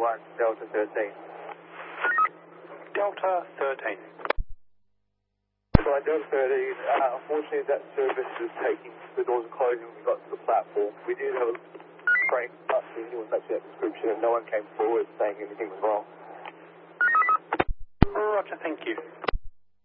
1, Delta 13. Delta 13. So Delta 13, unfortunately that service is taking, the doors are closing when we got to the platform. We did have a break, but he was actually that description and no one came forward saying anything was wrong. Roger, thank you.